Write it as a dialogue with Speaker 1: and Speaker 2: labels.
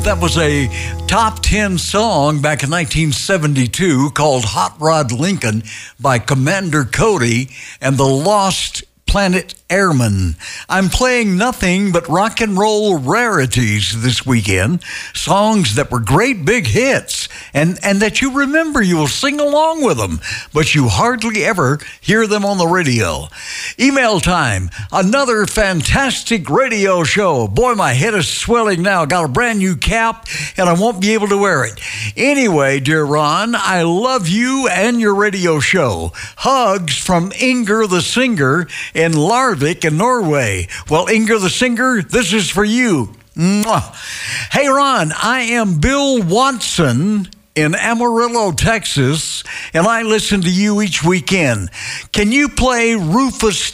Speaker 1: That was a top 10 song back in 1972 called Hot Rod Lincoln by Commander Cody and the Lost Planet Airmen. I'm playing nothing but rock and roll rarities this weekend, songs that were great big hits and that you remember. You will sing along with them, but you hardly ever hear them on the radio. Email time, another fantastic radio show. Boy, my head is swelling now. Got a brand new cap and I won't be able to wear it. Anyway, dear Ron, I love you and your radio show. Hugs from Inger the Singer in Larvik in Norway. Well, Inger the Singer, this is for you. Mwah. Hey, Ron, I am Bill Watson in Amarillo, Texas, and I listen to you each weekend. Can you play Rufus